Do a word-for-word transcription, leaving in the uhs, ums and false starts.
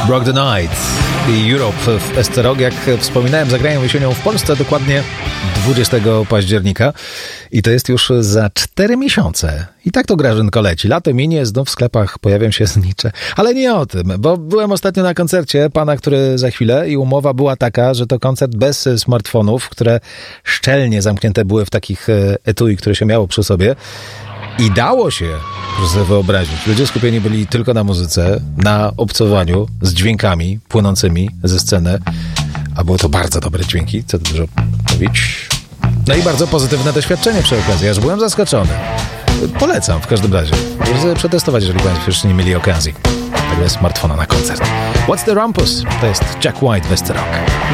Broke the Night i Europe w Esterog. Jak wspominałem, zagrają jesienią w Polsce dokładnie dwudziestego października i to jest już za cztery miesiące. I tak to, Grażynko, leci. Lato minie, znów w sklepach pojawią się znicze. Ale nie o tym, bo byłem ostatnio na koncercie pana, który za chwilę, i umowa była taka, że to koncert bez smartfonów, które szczelnie zamknięte były w takich etui, które się miało przy sobie. I dało się, proszę sobie wyobrazić, ludzie skupieni byli tylko na muzyce, na obcowaniu z dźwiękami płynącymi ze sceny, a były to bardzo dobre dźwięki, co tu dużo mówić. No i bardzo pozytywne doświadczenie przy okazji, aż byłem zaskoczony. Polecam w każdym razie, żeby sobie przetestować, jeżeli Państwo jeszcze nie mieli okazji tego smartfona na koncert. What's the Rumpus? To jest Jack White w Esterog.